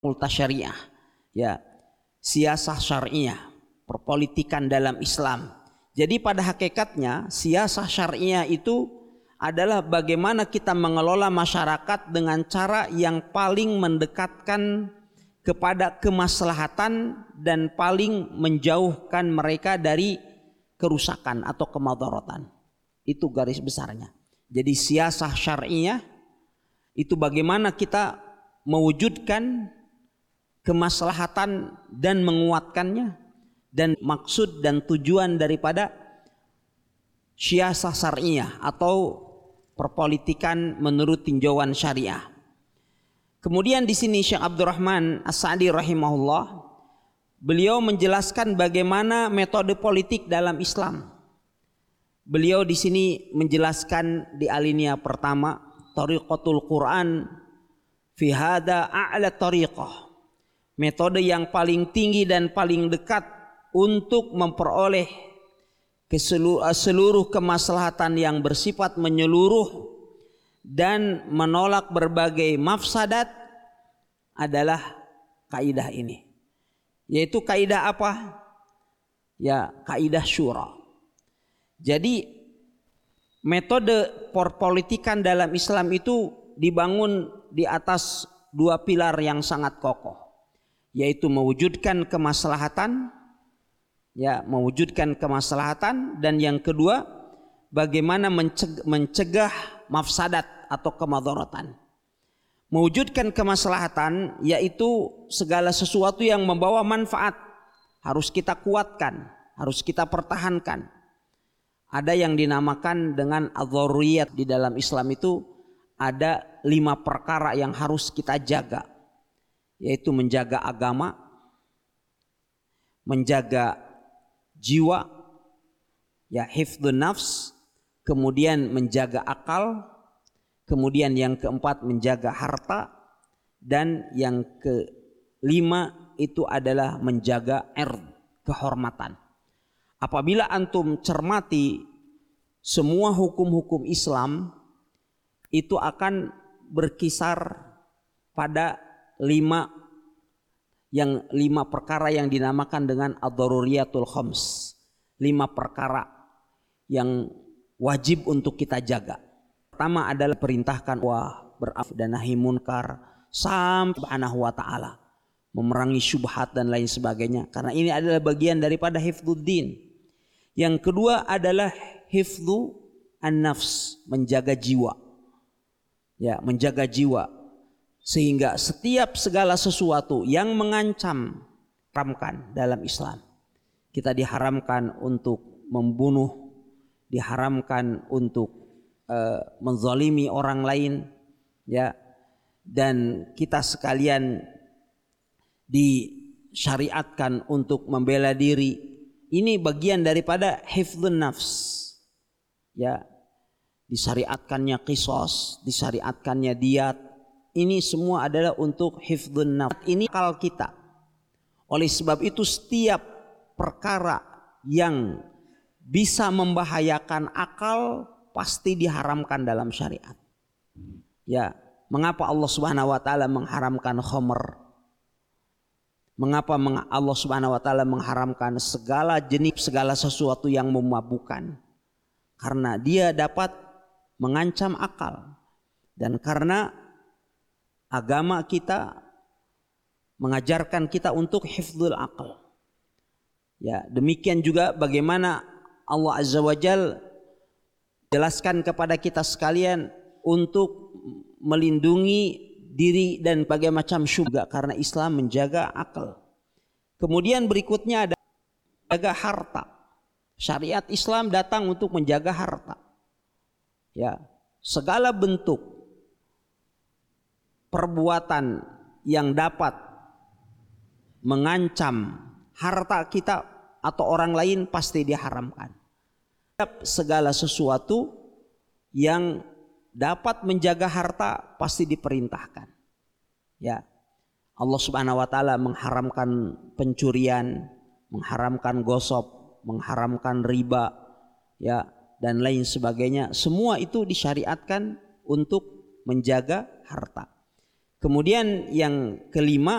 multasyariah, ya, siasah syariah, perpolitikan dalam Islam. Jadi pada hakikatnya siasah syariah itu adalah bagaimana kita mengelola masyarakat dengan cara yang paling mendekatkan kepada kemaslahatan dan paling menjauhkan mereka dari kerusakan atau kemadharatan. Itu garis besarnya. Jadi siasah syariah itu bagaimana kita mewujudkan kemaslahatan dan menguatkannya, dan maksud dan tujuan daripada siasah syariah atau perpolitikan menurut tinjauan syariah. Kemudian di sini Syekh Abdurrahman As-Sa'di rahimahullah, beliau menjelaskan bagaimana metode politik dalam Islam. Beliau di sini menjelaskan di alinea pertama, tariqatul Quran fi hada a'la tariqah. Metode yang paling tinggi dan paling dekat untuk memperoleh seluruh kemaslahatan yang bersifat menyeluruh dan menolak berbagai mafsadat adalah kaidah ini. Yaitu kaidah apa? Ya, kaidah syura. Jadi metode perpolitikan dalam Islam itu dibangun di atas dua pilar yang sangat kokoh, yaitu mewujudkan kemaslahatan, ya, mewujudkan kemaslahatan, dan yang kedua bagaimana mencegah mafsadat atau kemadharatan. Mewujudkan kemaslahatan yaitu segala sesuatu yang membawa manfaat harus kita kuatkan, harus kita pertahankan. Ada yang dinamakan dengan adz-dzaruriyat. Di dalam Islam itu ada 5 perkara yang harus kita jaga, yaitu menjaga agama, menjaga jiwa, ya, hifdzun nafs, kemudian menjaga akal, kemudian yang keempat menjaga harta, dan yang kelima itu adalah menjaga kehormatan. Apabila antum cermati semua hukum-hukum Islam itu akan berkisar pada 5 perkara yang dinamakan dengan ad-daruriyatul khams. 5 perkara yang wajib untuk kita jaga. Pertama adalah perintahkan beraf dan nahi munkar sampai subhanahu wa ta'ala, memerangi syubhat dan lain sebagainya, karena ini adalah bagian daripada hifdzuddin. Yang kedua adalah hifdzu an-nafs, menjaga jiwa, ya, menjaga jiwa, sehingga setiap segala sesuatu yang mengancam haramkan dalam Islam. Kita diharamkan untuk membunuh, diharamkan untuk menzalimi orang lain, ya, dan kita sekalian disyariatkan untuk membela diri. Ini bagian daripada hifdzun nafs, ya, disyariatkannya qisas, disyariatkannya diyat. Ini semua adalah untuk hifdzun nafs. Ini akal kita. Oleh sebab itu setiap perkara yang bisa membahayakan akal pasti diharamkan dalam syariat. Ya, mengapa Allah Subhanahu wa taala mengharamkan khamr? Mengapa Allah Subhanahu wa taala mengharamkan segala jenis, segala sesuatu yang memabukkan? Karena dia dapat mengancam akal, dan karena agama kita mengajarkan kita untuk hifdzul aql. Ya, demikian juga bagaimana Allah Azza wa Jalla jelaskan kepada kita sekalian untuk melindungi diri dan berbagai macam syubhat, karena Islam menjaga akal. Kemudian berikutnya ada menjaga harta. Syariat Islam datang untuk menjaga harta. Ya, segala bentuk perbuatan yang dapat mengancam harta kita atau orang lain pasti diharamkan. Segala sesuatu yang dapat menjaga harta pasti diperintahkan. Ya, Allah Subhanahu wa taala mengharamkan pencurian, mengharamkan gosop, mengharamkan riba, ya, dan lain sebagainya. Semua itu disyariatkan untuk menjaga harta. Kemudian yang kelima